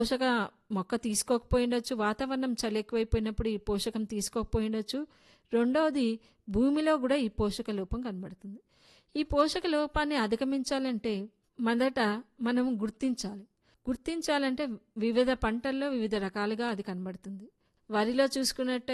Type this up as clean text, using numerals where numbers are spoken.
పోషక మొక్క తీసుకోకపోయిండొచ్చు, వాతావరణం చలి ఎక్కువైపోయినప్పుడు ఈ పోషకం తీసుకోకపోయిండొచ్చు. రెండవది భూమిలో గూడా ఈ పోషక లోపం కనబడుతుంది. ఈ పోషక లోపాన్ని అధిగమించాలంటే మొదట మనం గుర్తించాలి. గుర్తించాలంటే వివిధ పంటల్లో వివిధ రకాలుగా అది కనబడుతుంది. వరిలో చూసుకున్నట్టయితే